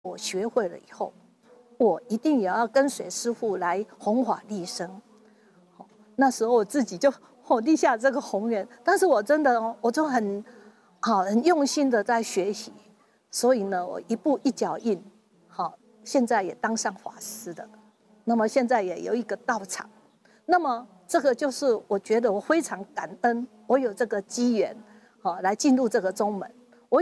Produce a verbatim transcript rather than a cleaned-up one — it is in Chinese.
我学会了以后，我一定也要跟随师父来弘法利生。那时候我自己就我立下这个宏愿，但是我真的我就很好很用心的在学习，所以呢，我一步一脚印，好，现在也当上法师的，那么现在也有一个道场，那么这个就是我觉得我非常感恩，我有这个机缘，好来进入这个宗门。